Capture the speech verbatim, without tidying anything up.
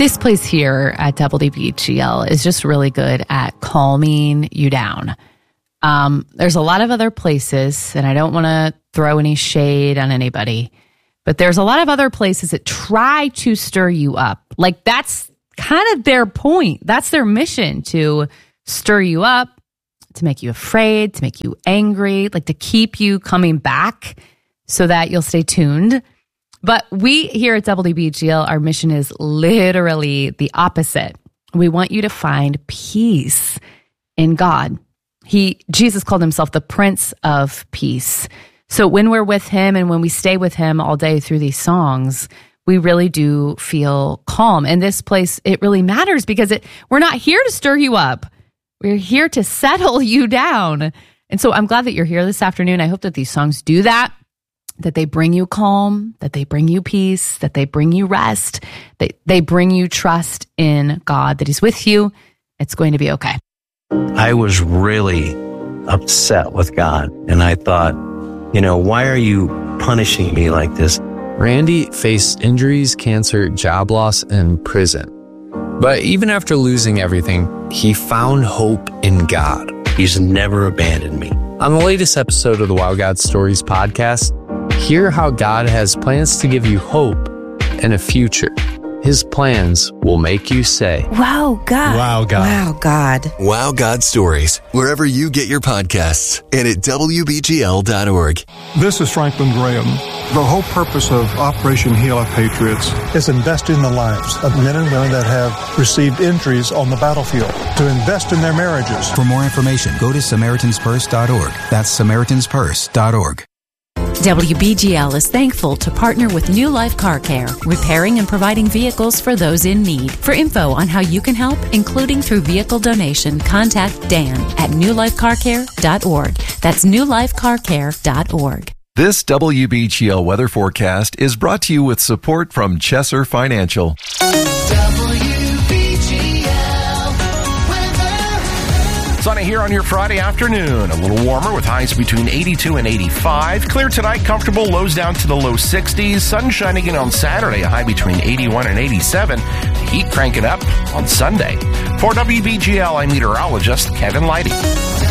This place here at W B G L is just really good at calming you down. Um, there's a lot of other places, and I don't want to throw any shade on anybody, but there's a lot of other places that try to stir you up. Like, that's kind of their point. That's their mission, to stir you up, to make you afraid, to make you angry, like to keep you coming back so that you'll stay tuned. But we here at W B G L, our mission is literally the opposite. We want you to find peace in God. He, Jesus called himself the Prince of Peace. So when we're with him and when we stay with him all day through these songs, we really do feel calm. And this place, it really matters because it, we're not here to stir you up. We're here to settle you down. And so I'm glad that you're here this afternoon. I hope that these songs do that. That they bring you calm, that they bring you peace, that they bring you rest, that they bring you trust in God, that he's with you. It's going to be okay. I was really upset with God, and I thought, you know, why are you punishing me like this? Randy faced injuries, cancer, job loss, and prison. But even after losing everything, he found hope in God. He's never abandoned me. On the latest episode of the Wow God Stories podcast, hear how God has plans to give you hope and a future. His plans will make you say, Wow, God. Wow, God. Wow, God. Wow God Stories, wherever you get your podcasts and at W B G L dot org. This is Franklin Graham. The whole purpose of Operation Heal Our Patriots is invest in the lives of men and women that have received injuries on the battlefield, to invest in their marriages. For more information, go to Samaritans Purse dot org. That's Samaritans Purse dot org. W B G L is thankful to partner with New Life Car Care, repairing and providing vehicles for those in need. For info on how you can help, including through vehicle donation, contact Dan at New Life Car Care dot org. That's New Life Car Care dot org. This W B G L weather forecast is brought to you with support from Chesser Financial. Sunny here on your Friday afternoon. A little warmer with highs between eighty-two and eighty-five. Clear tonight, comfortable. Lows down to the low sixties. Sun shining in on Saturday, a high between eighty-one and eighty-seven. The heat cranking up on Sunday. For W B G L, I'm meteorologist Kevin Leidy.